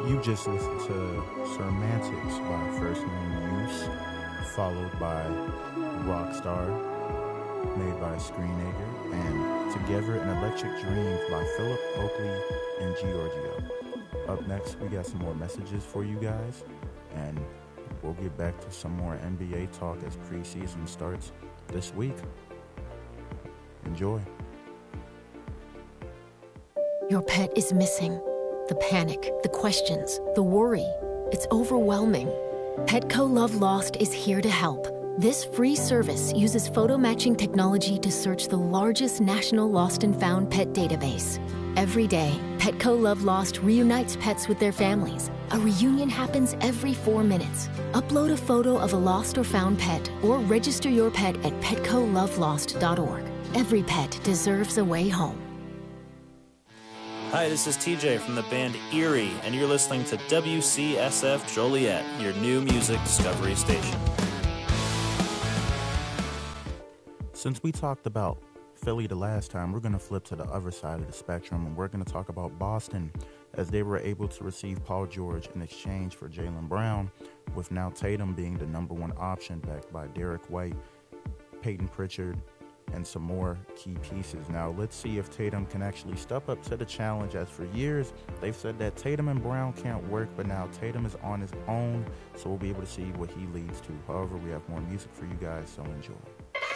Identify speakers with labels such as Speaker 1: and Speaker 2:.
Speaker 1: You just listened to Semantics by First Name Use, followed by Rockstar, made by Screenacre, and Together an Electric Dream by Philip Oakley and Giorgio. Up next, we got some more messages for you guys, and we'll get back to some more NBA talk as preseason starts this week. Enjoy.
Speaker 2: Your pet is missing. The panic, the questions, the worry. It's overwhelming. Petco Love Lost is here to help. This free service uses photo matching technology to search the largest national lost and found pet database. Every day, Petco Love Lost reunites pets with their families. A reunion happens every 4 minutes. Upload a photo of a lost or found pet or register your pet at petcolovelost.org. Every pet deserves a way home.
Speaker 3: Hi, this is TJ from the band Erie, and you're listening to WCSF Joliet, your new music discovery station.
Speaker 1: Since we talked about Philly the last time, we're going to flip to the other side of the spectrum, and we're going to talk about Boston, as they were able to receive Paul George in exchange for Jaylen Brown, with now Tatum being the number one option, backed by Derek White, Peyton Pritchard, and some more key pieces. Now, let's see if Tatum can actually step up to the challenge, as for years, they've said that Tatum and Brown can't work, but now Tatum is on his own, so we'll be able to see what he leads to. However, we have more music for you guys, so enjoy.